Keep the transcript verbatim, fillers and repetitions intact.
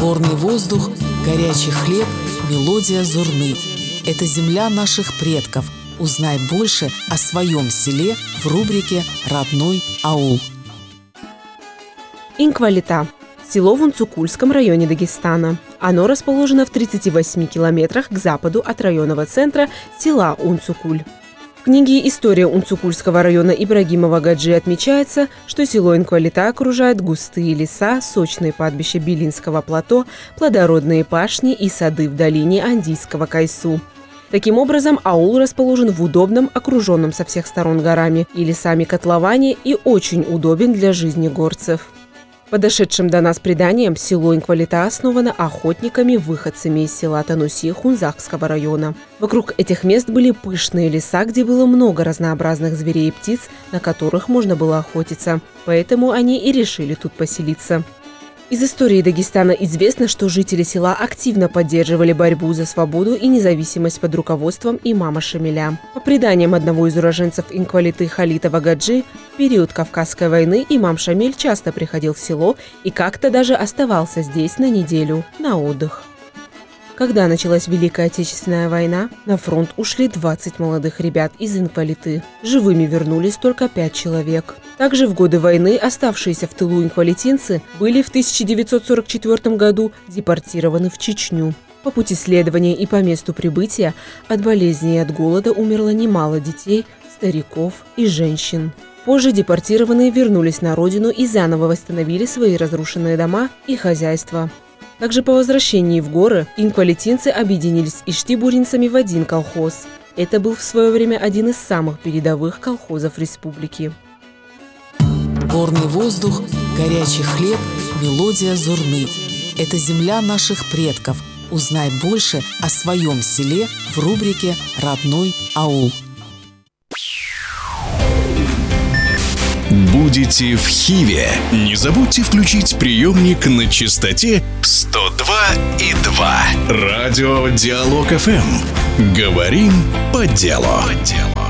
Горный воздух, горячий хлеб, мелодия зурны. Это земля наших предков. Узнай больше о своем селе в рубрике «Родной аул». Инквалита. Село в Унцукульском районе Дагестана. Оно расположено в тридцати восьми километрах к западу от районного центра села Унцукуль. В книге «История Унцукульского района» Ибрагимова Гаджи отмечается, что село Инквалита окружает густые леса, сочные падбища Белинского плато, плодородные пашни и сады в долине Андийского Кайсу. Таким образом, аул расположен в удобном, окруженном со всех сторон горами и лесами котловане и очень удобен для жизни горцев. По дошедшим до нас преданиям, село Инквалита основано охотниками-выходцами из села Тануси Хунзакского района. Вокруг этих мест были пышные леса, где было много разнообразных зверей и птиц, на которых можно было охотиться. Поэтому они и решили тут поселиться. Из истории Дагестана известно, что жители села активно поддерживали борьбу за свободу и независимость под руководством имама Шамиля. По преданиям одного из уроженцев Инквалиты Халитова Гаджи, в период Кавказской войны имам Шамиль часто приходил в село и как-то даже оставался здесь на неделю на отдых. Когда началась Великая Отечественная война, на фронт ушли двадцать молодых ребят из Инквалиты. Живыми вернулись только пять человек. Также в годы войны оставшиеся в тылу инквалитинцы были в тысяча девятьсот сорок четвёртом году депортированы в Чечню. По пути следования и по месту прибытия от болезни и от голода умерло немало детей, стариков и женщин. Позже депортированные вернулись на родину и заново восстановили свои разрушенные дома и хозяйства. Также по возвращении в горы инквалитинцы объединились с иштибуринцами в один колхоз. Это был в свое время один из самых передовых колхозов республики. Горный воздух, горячий хлеб, мелодия зурны. Это земля наших предков. Узнай больше о своем селе в рубрике «Родной аул». Будете в Хиве? Не забудьте включить приемник на частоте сто два и два. Радио Диалог эф эм. Говорим по делу. По делу.